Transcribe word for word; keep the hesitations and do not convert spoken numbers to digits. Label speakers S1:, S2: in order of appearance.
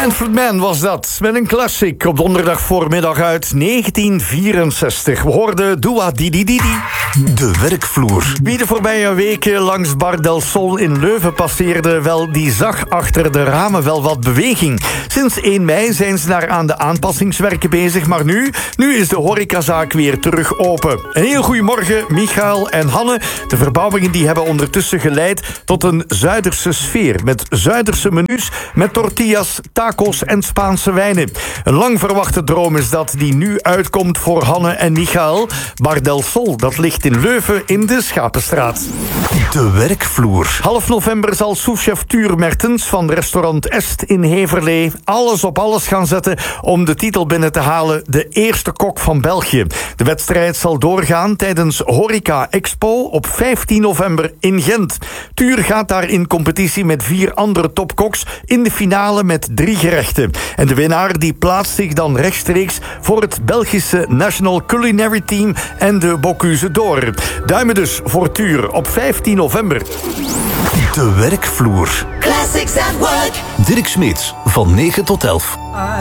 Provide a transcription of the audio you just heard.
S1: Manfred Mann was dat, met een classic op donderdag voormiddag uit negentien vierenzestig. We hoorden Dua Di Di Di Di.
S2: De werkvloer.
S1: Wie de voorbije weken langs Bar del Sol in Leuven passeerde, wel, die zag achter de ramen wel wat beweging. Sinds één mei zijn ze daar aan de aanpassingswerken bezig, maar nu, nu is de horecazaak weer terug open. Een heel goedemorgen, Michael en Hanne. De verbouwingen die hebben ondertussen geleid tot een Zuiderse sfeer, met Zuiderse menus, met tortillas, tacos en Spaanse wijnen. Een lang verwachte droom is dat die nu uitkomt voor Hanne en Michael. Bar del Sol, dat ligt in Leuven in de Schapenstraat.
S2: De werkvloer.
S1: Half november zal souschef Tuur Mertens van restaurant Est in Heverlee alles op alles gaan zetten om de titel binnen te halen, de eerste kok van België. De wedstrijd zal doorgaan tijdens Horeca Expo op vijftien november in Gent. Tuur gaat daar in competitie met vier andere topkoks in de finale met drie gerechten. En de winnaar die plaatst zich dan rechtstreeks voor het Belgische National Culinary Team en de Bocuse d'Or. Duimen dus voor Tuur op vijftien november.
S2: De werkvloer.
S3: Classics at Work.
S2: Dirk Smits, van negen tot elf.